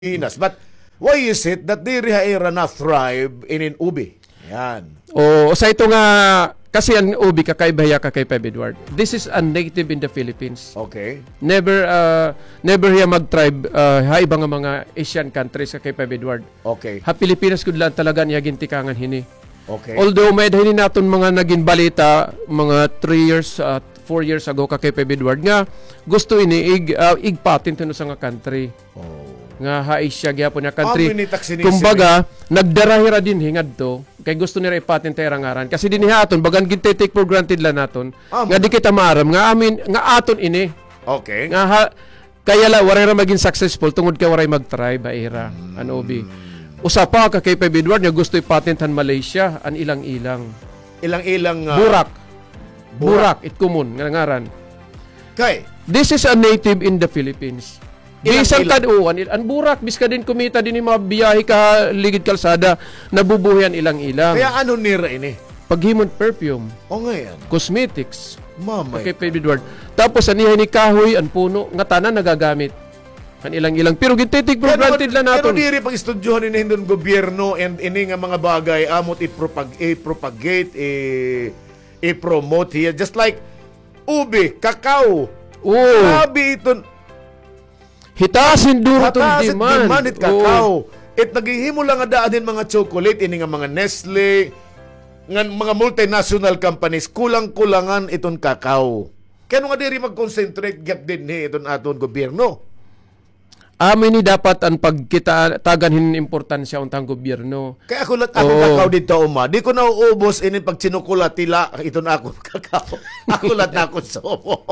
Pilipinas. But why is it that diri era na thrive in ubi? Yan. O sa ito nga, kasi ang ubi kakaiba kay Peb Edward. This is a native in the Philippines. Okay. Never hiya mag-tribe haiba nga mga Asian countries kay Peb Edward. Okay. Ha Pilipinas gud lang talaga niya gintikangan hini. Okay. Although may dahil naton mga naging balita mga 3 years 4 years ago kay Peb Edward nga gusto ini ig-patent no sa nga country. Oh. Nga ha-Asia gyapon nga country. Kumbaga, Kumbaga, nagdarahira din hingad to kay gusto nila ipatent rangaran kasi dinhi aton bagan ginte-take for granted lang naton nga di kita maaram nga amin nga aton ini. Okay. Nga kaya la waray ra maging successful tungod kay waray mag-try ba era anobi. Usa pa ka kay Peb Edward nga gusto ipatentan Malaysia an ilang-ilang. Ilang-ilang Burak it common nga ngaran. Kay This is a native in the Philippines. Bisang taduan, ang burak, bis ka din kumita din yung mga biyahe ka ligid kalsada, nabubuhayan ilang-ilang. Kaya ano nira ini? Paghimon perfume, O ngayon. cosmetics, Mamay. kay Peb Edward. Tapos anihay ni kahoy, ang puno, nga tanan nagagamit. Kan ilang-ilang. Pero gintitig for granted lang natin. Pero diri pag istudyohan ni hindon gobyerno and ini nga mga bagay amot i-propagate, i-promote here. Just like ubi, kakao. Grabe ito. Hitasin duro itong demand. It kakao. It naghihimo lang nga daan din mga chocolate, ini nga mga Nestle, nga mga multinational companies, kulang-kulangan itong kakao. Kaya nga diri mag-concentrate gap din itong aton gobyerno. Amin ni dapat ang pagkita tagan hin importansya untang gobyerno. Kaya ako lang ako kakao dito uma. Di ko nauubos ini pag sinukula tila ito na ako kakao. Ako lang na ako sobo.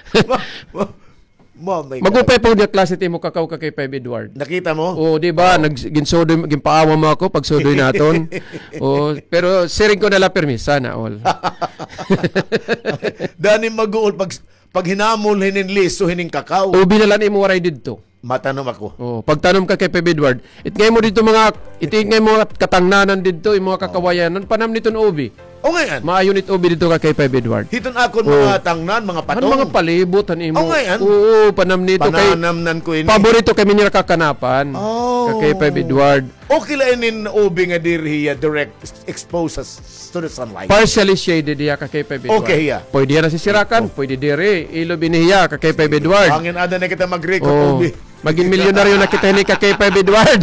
Magupay po niya klase timo kakao kay Peb Edward. Nakita mo? O di ba nagginsodo ginpaawa mo ako pag sodoy naton. Pero sharing ko nala permisa na all. Dani mag-uol pag hinamol hinin liso hining kakao. Ubi na lang imo waray didto. Matanom ako. Pagtanom ka kay Peb Edward, itngay mo dito itingay mo katangnanan dito, yung mga kakawayanan, panam nito na ubi. O ngayon. Maayon ito ubi dito ka kay Peb Edward. Hiton akon mga tangnan, mga patong. Mga palibot, imo. O ngayon. Oo, panam nito kay pananamnan ko ini. Paborito kami nila kakanapan. Kay Peb Edward. Okay lang inin ubi nga diri direct exposes to the sunlight. Partially shaded iya kay Peb Edward. Okay, yeah. Pwede yan nasisirakan, pwede diri. Ilo binihiya kay Peb Edward. Hangin ada na kita mag-record ubi. Maging milyonaryo na kita ni kay Peb Edward.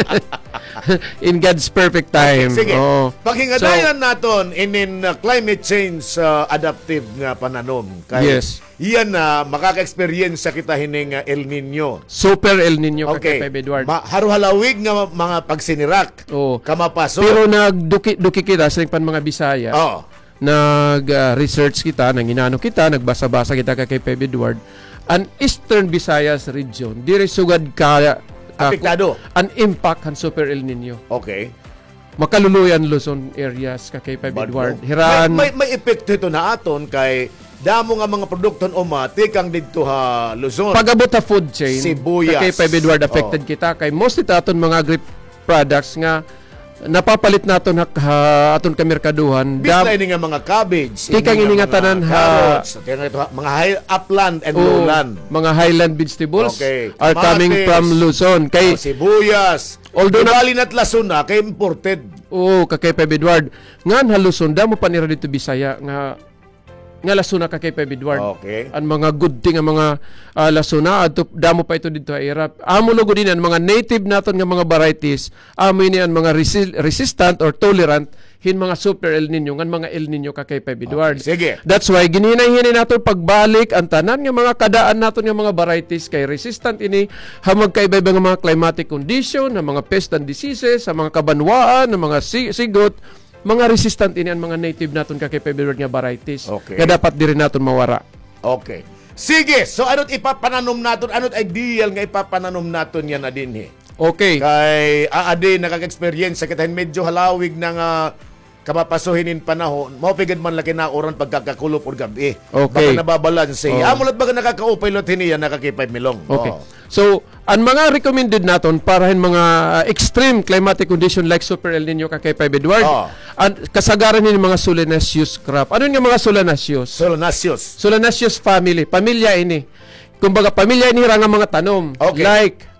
In God's perfect time. Okay, sige. Paghingadayan naton in climate change adaptive nga pananom. Kaya yes. Iyan na makaka-experience kita hining El Nino. Super El Nino kay Peb Edward. Haru-halawig nga mga pagsinirak. Kamapaso. Pero nagduki kita sa mga Bisaya. Nag-research kita, nanginano kita, nagbasa-basa kita kay Peb Edward. An Eastern Visayas region, dire sugad ka apektado. An impact han Super El Nino. Okay. Makaluluyan Luzon areas kay Peb Edward. Hiran may epekto ito na aton kay damo nga mga produkton tikang didto ha Luzon. Pag-abot ha food chain, sibuyas. Kay Peb Edward affected kita kay most ito aton mga agri products nga napapalit naton aton ka merkaduhan. Bisla ini nga mga cabbage, ikang ini nga tanan carrots, mga high upland and lowland. Mga highland vegetables are coming from Luzon. Kay sibuyas. Although nabali na't lasuna kay imported. Kay Peb Edward. Ngan Luzon damo panira dito Bisaya nga lasuna ka kay Peb Edward. Okay. Ang mga good thing ang mga lasuna adto damo pa ito dito irap. Amo lugo din ang mga native naton nga mga varieties. Amo ini ang mga resistant or tolerant hin mga Super El Nino ngan mga El Nino ka kay Peb Edward. Okay, sige. That's why ginhinay naton pagbalik ang tanan nga mga kadaan naton nga mga varieties kay resistant ini hamag kay iba nga mga climatic condition, ng mga pest and diseases, sa mga kabanwaan, ng mga sigot. Mga resistant ini ang mga native naton kay Peb Edward nga varieties. Okay. Nga dapat diri naton mawara. Okay. Sige, so ano't ipapananom naton? Ano't ideal nga ipapananom naton yan na din Okay. Kay aadi nakaka-experience sa kita medyo halawig na nga kamapasuhinin panahon, maupigad man laki na oran pagkakakulop or gabi. Okay. Baka nababalanse. Amulat baga nakakaupay lot hiniya nakakipay milong. Okay. So, ang mga recommended naton para hin mga extreme climatic condition like Super El Nino kay Peb Edward, ang kasagaran ni mga Solanaceous crop. Ano nga mga Solanaceous? Solanaceous family. Pamilya ini. Kumbaga pamilya ini ra nga mga tanom. Okay. Like